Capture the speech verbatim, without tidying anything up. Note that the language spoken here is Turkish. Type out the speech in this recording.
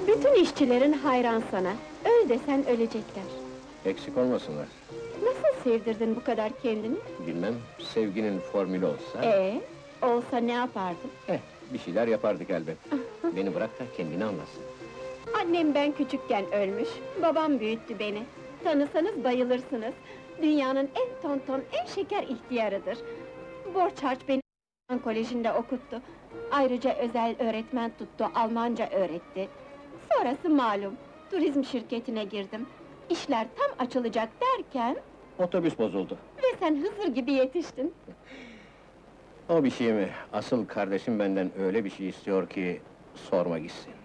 Bütün işçilerin hayran sana. Öl desen ölecekler. Eksik olmasınlar. Nasıl sevdirdin bu kadar kendini? Bilmem, sevginin formülü olsa... Ee, olsa ne yapardın? Eh, bir şeyler yapardık elbet. Beni bırak da kendini anlasın. Annem ben küçükken ölmüş, babam büyüttü beni. Tanısanız bayılırsınız. Dünyanın en tonton, en şeker ihtiyarıdır. Borç harç beni Koleji'nde okuttu. Ayrıca özel öğretmen tuttu, Almanca öğretti. Sonrası malum, turizm şirketine girdim. İşler tam açılacak derken... Otobüs bozuldu. Ve sen Hızır gibi yetiştin. O bir şey mi? Asıl kardeşim benden öyle bir şey istiyor ki... sorma gitsin.